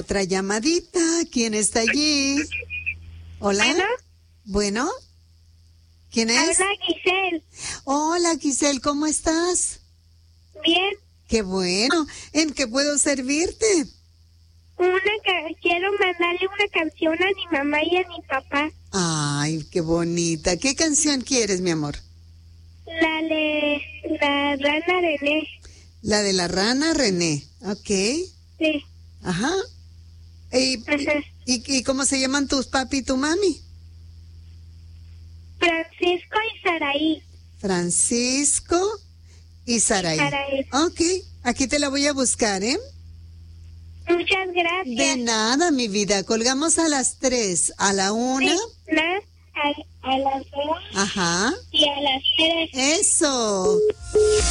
Otra llamadita. ¿Quién está allí? Hola. Bueno. ¿Quién es? Hola, Giselle. Hola, Giselle, ¿cómo estás? Bien. Qué bueno. ¿En qué puedo servirte? Quiero mandarle una canción a mi mamá y a mi papá. Ay, qué bonita. ¿Qué canción quieres, mi amor? La de la rana René. La de la rana René. Ok. Sí. Ajá. ¿Y cómo se llaman tus papi y tu mami? Francisco y Saraí. Francisco y Saraí. Ok, aquí te la voy a buscar, ¿eh? Muchas gracias. De nada, mi vida. Colgamos a las 3, a la 1. Sí, a las 2. Ajá. Y a las 3. Eso.